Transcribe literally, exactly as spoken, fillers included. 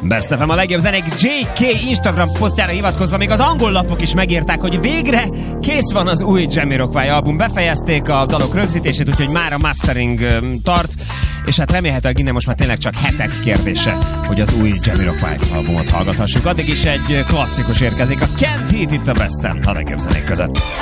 Best ef em a legjobb zenék jé ké Instagram posztjára hivatkozva még az angol lapok is megírták, hogy végre kész van az új Jamiroquai album. Befejezték a dalok rögzítését, úgyhogy már a mastering tart, és hát remélhetőleg innen most már tényleg csak hetek kérdése, hogy az új Jamiroquai albumot hallgathassuk. Addig is egy klasszikus érkezik, a Can't Hit itt a Best ef em a legjobb zenék között.